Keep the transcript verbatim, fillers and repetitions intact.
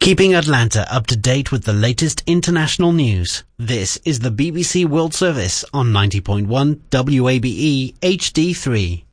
Keeping Atlanta up to date with the latest international news. This is the B B C World Service on ninety point one W A B E H D three.